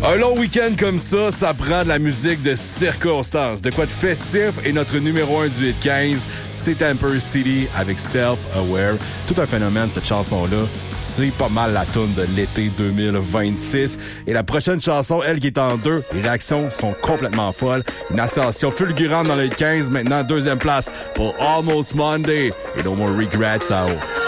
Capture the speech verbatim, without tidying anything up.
Un long week-end comme ça, ça prend de la musique de circonstance. De quoi de festif et notre numéro un du hit quinze, c'est Emperor City avec Self-Aware. Tout un phénomène, cette chanson-là. C'est pas mal la toune de l'été deux mille vingt-six. Et la prochaine chanson, elle qui est en deux, les réactions sont complètement folles. Une ascension fulgurante dans le hit quinze. Maintenant, deuxième place pour Almost Monday et No More Regrets à haut.